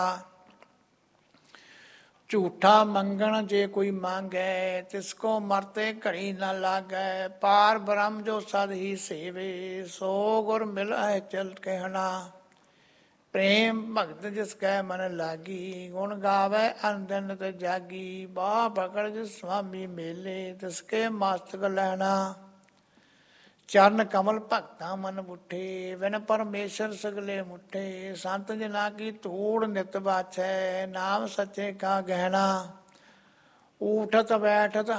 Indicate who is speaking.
Speaker 1: ਝੂਠਾ ਮੰਗਣ ਜੇ ਕੋਈ ਮੰਗੈ, ਤਿਸ ਕੋ ਮਰਤੇ ਘੜੀ ਨ ਲਾਗੈ। ਪਾਰ ਬ੍ਰਹਮ ਜੋ ਸਦ ਹੀ ਸੇਵੇ, ਸੋ ਗੁਰ ਮਿਲੈ ਚਲ ਕਹਿਣਾ। ਪ੍ਰੇਮ ਭਗਤ ਜਿਸ ਕੈ ਮਨ ਲਾਗੀ, ਗੁਣ ਗਾਵੈ ਅਨ ਦਿਨ ਤੇ ਜਾਗੀ। ਬਾਹ ਪਕੜ ਜਿਸ ਸੁਆਮੀ ਮੇਲੇ, ਤਿਸ ਕੇ ਮਸਤਕ ਲੈਣਾ। ਚਰਨ ਕਮਲ ਭਗਤਾਂ ਮਨ ਬੁੱਠੇ, ਬਿਨ ਪਰਮੇਸ਼ਰ ਸਗਲੇ ਮੁੱਠੇ। ਸੰਤ ਜਨਾ ਕੀ ਧੂੜ ਨਿਤ ਬਾਛੈ, ਨਾਮ ਸੱਚੇ ਕਾ ਗਹਿਣਾ। ਊਠਤ ਬੈਠਤ